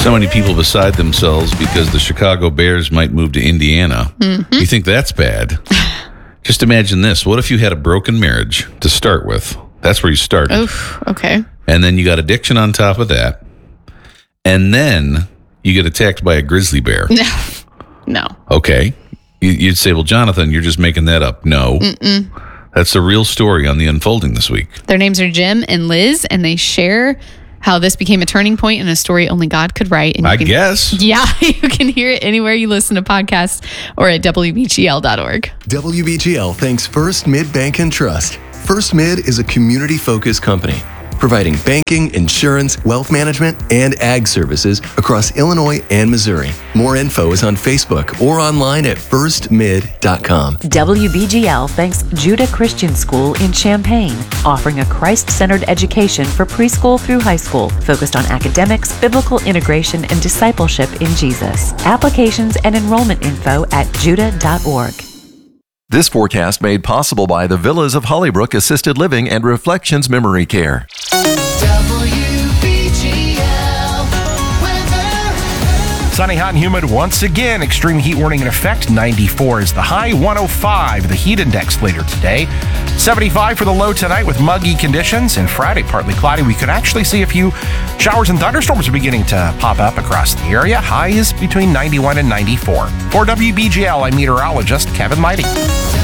So many people beside themselves because the Chicago Bears might move to Indiana. Mm-hmm. You think that's bad? Just imagine this. What if you had a broken marriage to start with? That's where you started. Oof, okay. And then you got addiction on top of that. And then you get attacked by a grizzly bear. No. Okay. You'd say, well, Jonathan, you're just making that up. No. Mm-mm. That's the real story on The Unfolding this week. Their names are Jim and Liz, and they share how this became a turning point in a story only God could write. And I guess. Yeah, you can hear it anywhere you listen to podcasts or at WBGL.org. WBGL thanks First Mid Bank and Trust. First Mid is a community-focused company providing banking, insurance, wealth management, and ag services across Illinois and Missouri. More info is on Facebook or online at firstmid.com. WBGL thanks Judah Christian School in Champaign, offering a Christ-centered education for preschool through high school, focused on academics, biblical integration, and discipleship in Jesus. Applications and enrollment info at judah.org. This forecast made possible by the Villas of Hollybrook Assisted Living and Reflections Memory Care. Sunny, hot, and humid once again. Extreme heat warning in effect. 94 is the high. 105 the heat index later today. 75 for the low tonight with muggy conditions. And Friday, partly cloudy. We could actually see a few showers and thunderstorms are beginning to pop up across the area. High is between 91 and 94. For WBGL, I'm meteorologist Kevin Mighty.